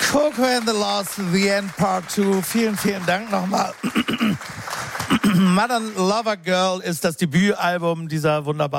Coco and the Lost, The End Part 2. Vielen, vielen Dank nochmal. Modern Lover Girl ist das Debütalbum dieser wunderbaren